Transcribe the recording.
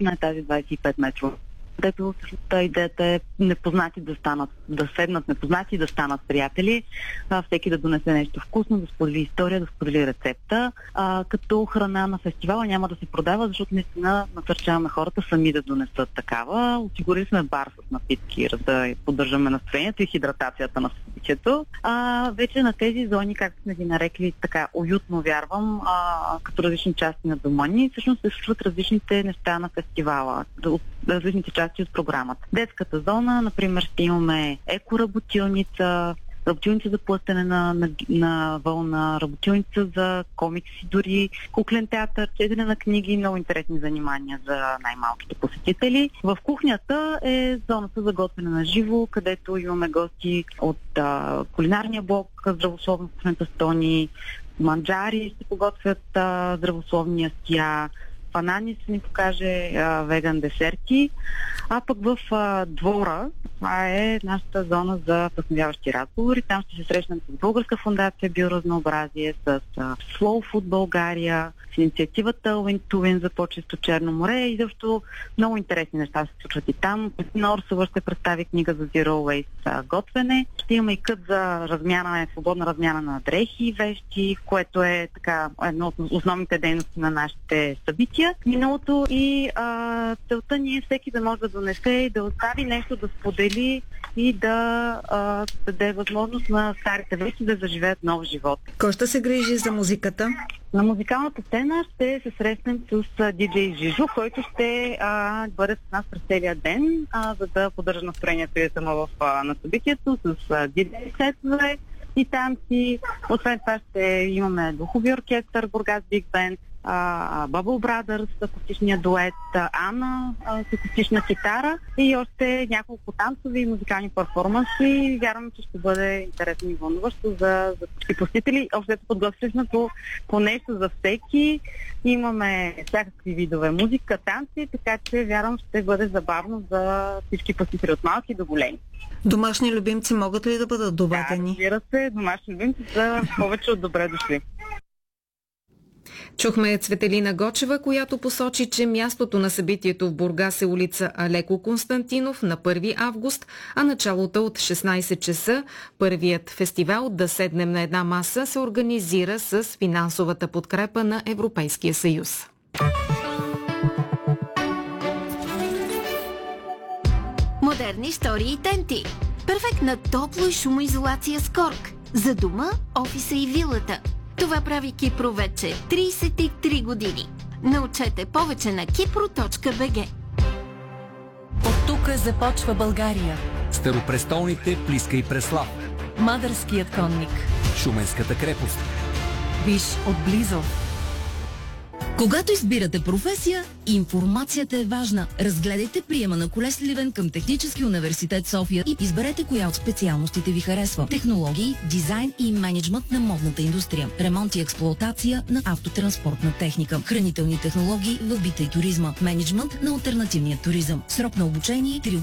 е тази 25 метра. Където идеята е непознати да седнат непознати и да станат приятели, всеки да донесе нещо вкусно, да сподели история, да сподели рецепта. Като храна на фестивала няма да се продава, защото наистина насърчаваме хората сами да донесат такава. Осигурили сме бар с напитки, да поддържаме настроението и хидратацията на събитието. Вече на тези зони, както сме ги нарекли, така уютно вярвам, като различни части на дома ни, всъщност се случват различните неща на фестивала, от различните части от програмата. Детската зона, например, ще имаме екоработилница, работилница за плътене на вълна, работилница за комикси, дори куклен театър, четене на книги, много интересни занимания за най-малките посетители. В кухнята е зоната за готвене на живо, където имаме гости от кулинарния блок, здравословно кухнята Стони, манджари ще подготвят здравословния стия, Панани ще ни покаже веган десерти, а пък в двора, това е нашата зона за вдъхновяващи разговори. Там ще се срещнем с Българска фондация Биоразнообразие, с Slow Food България, с инициативата Win to Win за по-чисто Черно море и също много интересни неща се случват и там. Кристина Орсова ще представи книга за Zero Waste готвене. Ще имаме и кът за свободна размяна на дрехи и вещи, което е така едно от основните дейности на нашите събития. Миналото и целта ни е всеки да може да донесе и да остави нещо, да сподели и да даде възможност на старите вещи да заживеят нов живот. Кой ще се грижи за музиката? На музикалната сцена ще се срещнем с диджей Жижо, който ще бъде с нас през целия ден, за да поддържа настроението и на събитието с диджей сетове и танци. Освен това ще имаме духови оркестър, Бургас Биг Бенд, Bubble Brothers, акустичния дует, Ана с акустична китара и още няколко танцови и музикални перформанси. Вярвам, че ще бъде интересно и вълнуващо за всички посетители. Още подготвили сме по нещо за всеки. Имаме всякакви видове музика, танци, така че вярвам, ще бъде забавно за всички посетители от малки до големи. Домашни любимци могат ли да бъдат доведени? Да, разбира се, домашни любимци са повече от добре дошли. Чухме Цветелина Гочева, която посочи, че мястото на събитието в Бургас е улица Алеко Константинов на 1 август, а началото от 16 часа. Първият фестивал "Да седнем на една маса" се организира с финансовата подкрепа на Европейския съюз. Модерни стори и тенти. Перфектна топло и шумоизолация с корк. За дома, офиса и вилата. Това прави Кипро вече 33 години. Научете повече на kipro.bg. От тук започва България. Старопрестолните Плиска и Преслав. Мадърският конник. Шуменската крепост. Виж отблизо. Когато избирате професия, информацията е важна. Разгледайте приема на колеж Сливен към Технически университет София и изберете коя от специалностите ви харесва. Технологии, дизайн и мениджмънт на модната индустрия. Ремонт и експлоатация на автотранспортна техника. Хранителни технологии в бита и туризма. Мениджмънт на алтернативния туризъм. Срок на обучение 3